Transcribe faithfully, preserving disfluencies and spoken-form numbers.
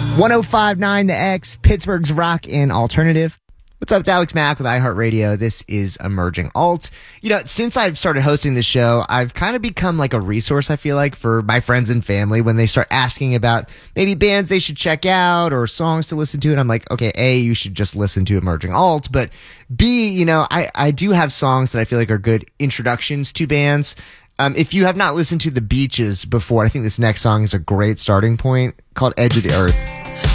one oh five point nine The X, Pittsburgh's rock and alternative. What's up? It's Alex Mack with iHeartRadio. This is Emerging Alt. You know, since I've started hosting the show, I've kind of become like a resource, I feel like, for my friends and family when they start asking about maybe bands they should check out or songs to listen to. And I'm like, okay, A, you should just listen to Emerging Alt. But B, you know, I, I do have songs that I feel like are good introductions to bands. Um, if you have not listened to The Beaches before, I think this next song is a great starting point, called Edge of the Earth.